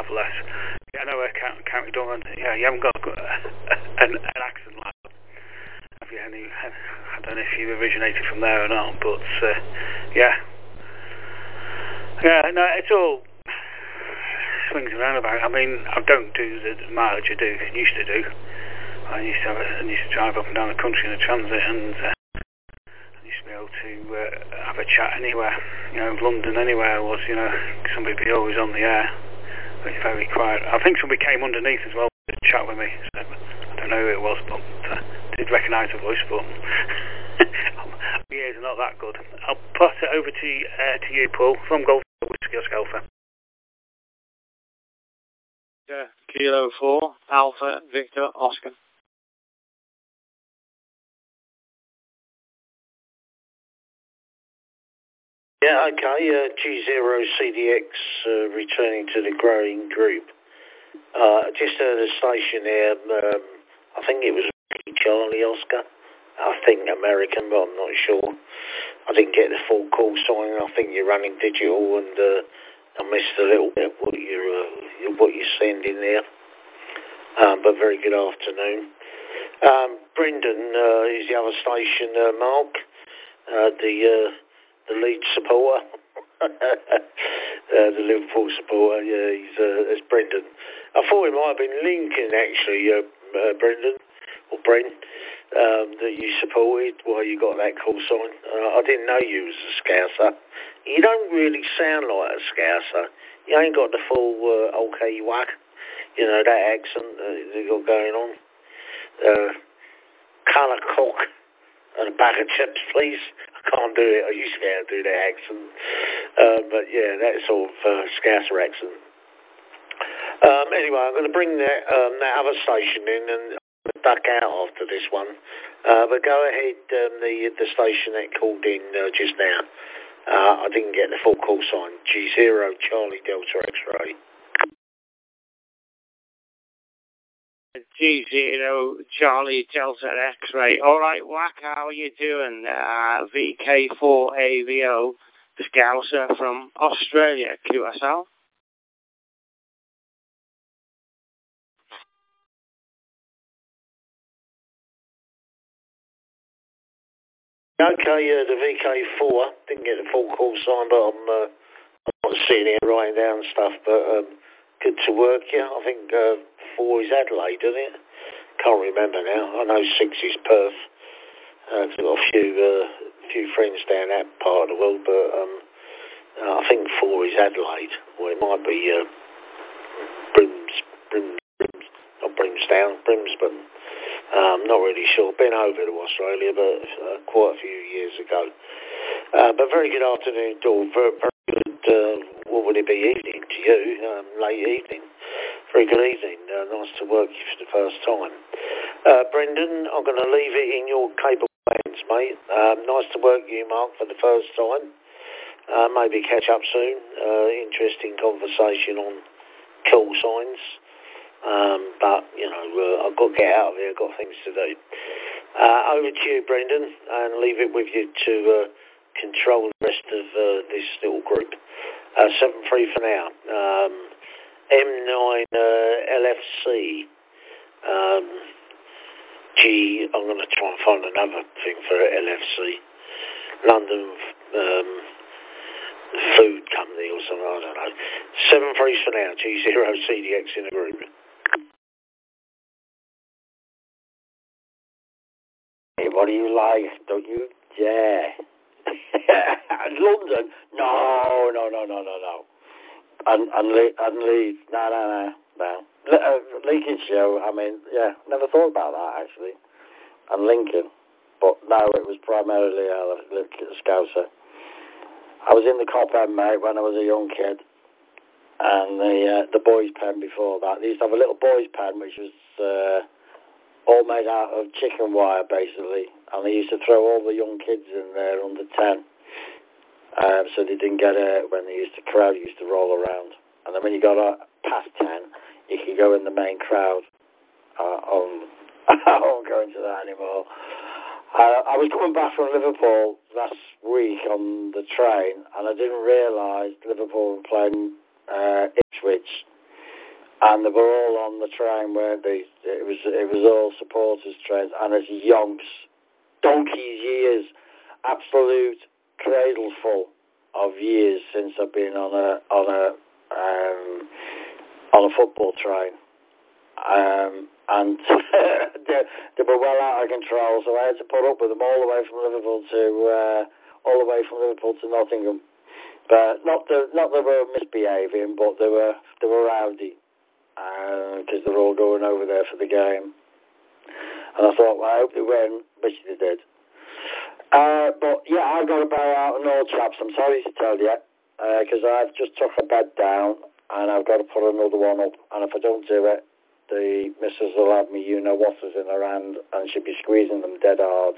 nevertheless. Yeah, I know County Durham. Yeah, you haven't got an accent like that. Have you any? I don't know if you originated from there or not, but yeah. Yeah, no, it's all swings around about. I mean, I don't do the mileage I used to do. I used to drive up and down the country in a transit, and I used to be able to have a chat anywhere, London, anywhere I was, somebody would be always on the air, but very quiet. I think somebody came underneath as well to chat with me, so I don't know who it was, but I did recognise the voice, but my ears are not that good. I'll pass it over to you, Paul, from Golf Whiskey Alpha. Kilo 4, Alpha, Victor, Oscar. Yeah, okay, G0CDX returning to the growing group. Just heard a station here, I think it was Charlie Oscar. I think American, but I'm not sure. I didn't get the full call sign. I think you're running digital, and I missed a little bit of what you're sending there. But very good afternoon. Brendan is the other station, Mark, the lead supporter, the Liverpool supporter. Yeah, it's Brendan. I thought it might have been Lincoln actually, Brendan or Brent, that you supported while you got that call sign. I didn't know you was a Scouser. You don't really sound like a Scouser. You ain't got the full okay whack, that accent that you got going on. Colour cock and a bag of chips, please. I can't do it. I used to be able to do that accent. But yeah, that sort of Scouser accent. Anyway, I'm going to bring that other station in and duck out after this one. But go ahead, the station that called in just now. I didn't get the full call sign. G0 Charlie Delta X-Ray. G0 Charlie Delta X-Ray. All right, Wack, how are you doing? VK4AVO, the Scouser from Australia, QSL. Okay, the VK4, didn't get the full call sign, but I'm not sitting here writing down stuff, but good to work, yeah. I think 4 is Adelaide, isn't it? Can't remember now. I know 6 is Perth. I've got a few friends down that part of the world, but I think 4 is Adelaide, or it might be Brimston. I'm not really sure. Been over to Australia, but quite a few years ago. But very good afternoon, Dawn. Very good, what would it be, evening to you? Late evening. Very good evening. Nice to work you for the first time. Brendan, I'm going to leave it in your capable hands, mate. Nice to work you, Mark, for the first time. Maybe catch up soon. Interesting conversation on call signs. But, I've got to get out of here. I've got things to do. Over to you, Brendan, and leave it with you to control the rest of this little group. 7-3 for now. M9 LFC. I'm going to try and find another thing for LFC. London Food Company or something, I don't know. 7-3 for now. G0CDX in the group. What do you like? Don't you? Yeah. London? No. And Leeds? No. Lincolnshire, I mean, yeah, never thought about that, actually. And Lincoln. But no, it was primarily Scouser. I was in the Cop End, mate, when I was a young kid. And the boys' pen before that. They used to have a little boys' pen, which was all made out of chicken wire, basically. And they used to throw all the young kids in there under 10. So they didn't get it when the crowd used to roll around. And then when you got past 10, you could go in the main crowd. I won't go into that anymore. I was coming back from Liverpool last week on the train, and I didn't realise Liverpool were playing Ipswich. And they were all on the train, weren't they? It was all supporters trains, and it's yonks, donkey's years, absolute cradle full of years since I've been on a football train. And they were well out of control, so I had to put up with them all the way from Liverpool to Nottingham. But not that they were misbehaving, but they were rowdy because they're all going over there for the game. And I thought, well, I hope they win, which they did. But yeah, I've got to bow out and all, chaps. I'm sorry to tell you, because I've just took a bed down and I've got to put another one up. And if I don't do it, the missus will have me you-know-whaters in her hand and she'll be squeezing them dead hard.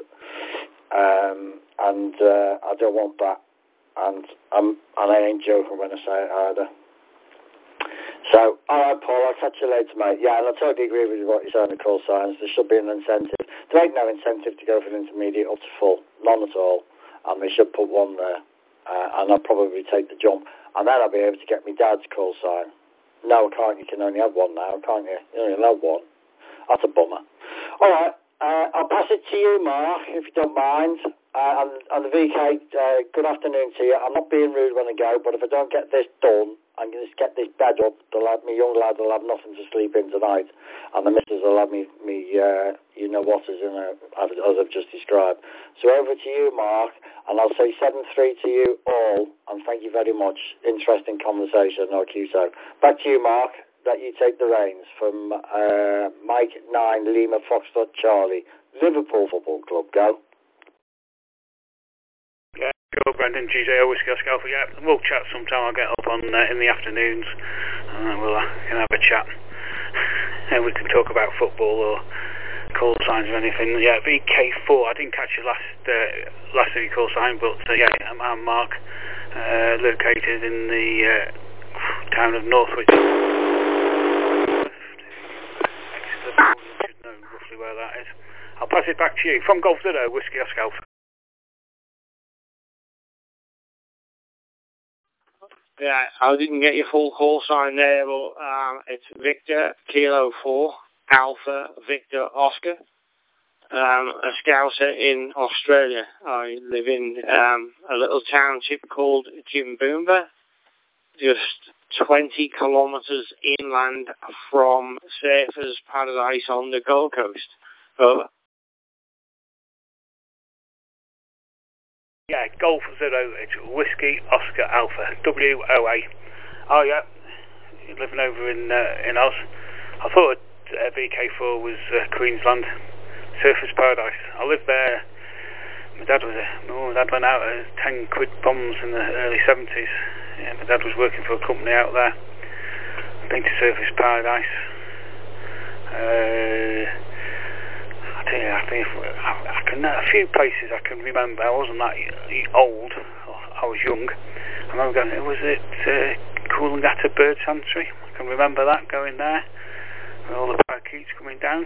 And I don't want that. And I ain't joking when I say it either. So, all right, Paul, I'll catch you later, mate. Yeah, and I totally agree with what you're saying, the call signs. There should be an incentive. There ain't no incentive to go for an intermediate up to full. None at all. And they should put one there. And I'll probably take the jump. And then I'll be able to get my dad's call sign. No, I can't. You can only have one now, can't you? You only have one. That's a bummer. All right. I'll pass it to you, Mark, if you don't mind. And the VK, good afternoon to you. I'm not being rude when I go, but if I don't get this done, I'm going to get this bed up. My young lad will have nothing to sleep in tonight, and the missus will have me you-know-whaters in her, as I've just described. So over to you, Mark, and I'll say 7-3 to you all, and thank you very much. Interesting conversation, Arcuso. Back to you, Mark. That you take the reins from Mike 9 Lima Foxtrot Charlie, Liverpool Football Club. Go. Yeah, go, Brendan. GJ Whiskey Oscar Alpha. Yeah, we'll chat sometime. I'll get up on in the afternoons, and we'll can have a chat. And we can talk about football or call signs or anything. Yeah, VK4. I didn't catch your last call sign, but yeah, I'm Mark, located in the town of Northwich. Should know roughly where that is. I'll pass it back to you from Golf Zero Whiskey Oscar Alpha. Yeah, I didn't get your full call sign there, but it's Victor Kilo 4 Alpha Victor Oscar. A Scouser in Australia. I live in a little township called Jimboomba, just 20 kilometres inland from Surfers Paradise on the Gold Coast. Over. Yeah, Golf Zero, it's Whiskey Oscar Alpha, WOA. Oh yeah, you're living over in Oz. I thought VK4 was Queensland, Surfers Paradise. I lived there. My dad went out at 10 quid bombs in the early 70s. Yeah, my dad was working for a company out there. I've been to Surfers Paradise. I can a few places I can remember. I wasn't that old. I was young. I remember going. Was it Coolangatta Bird Sanctuary? I can remember that, going there with all the parakeets coming down.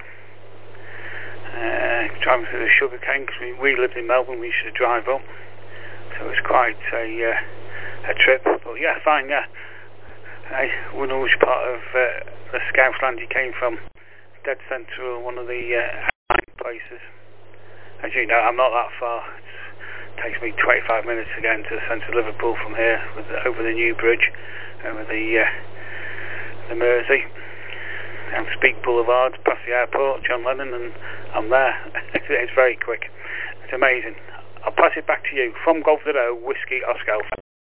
Driving through the sugar cane, because we lived in Melbourne. We used to drive up, so it was quite a trip. But yeah, fine. Yeah, I wonder which part of the Scouts land you came from. Dead centre, one of the places. As you know, I'm not that far. It takes me 25 minutes to get into the centre of Liverpool from here, over the new bridge, over the Mersey, down Speke Boulevard, past the airport, John Lennon, and I'm there. It's very quick. It's amazing. I'll pass it back to you from Golf Zero Whiskey Oscar Alpha.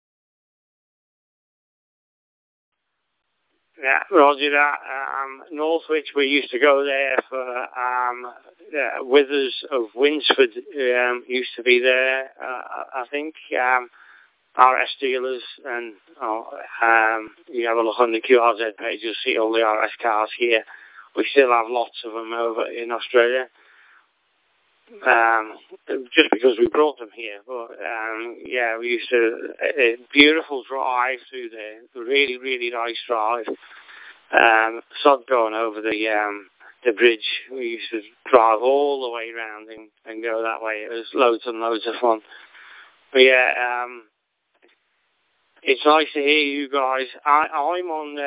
Yeah, Roger that. Northwich, we used to go there for Withers of Winsford used to be there. I think RS dealers, and you have a look on the QRZ page, you'll see all the RS cars here. We still have lots of them over in Australia. Just because we brought them here, but yeah, we used to a beautiful drive through there, really, really nice drive. Sod going over the bridge. We used to drive all the way around and go that way. It was loads and loads of fun. But yeah, it's nice to hear you guys. I'm on